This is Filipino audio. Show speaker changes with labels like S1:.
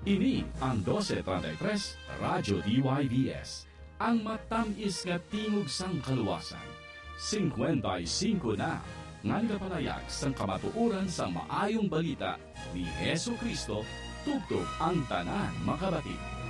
S1: Ini ang 1233 Radyo DYVS, ang matamis nga tingog sang kaluwasan. 55 na nga nagapalayag sang kamatuuran sa maayong balita ni Hesu Kristo, tugtog ang tanan makabati.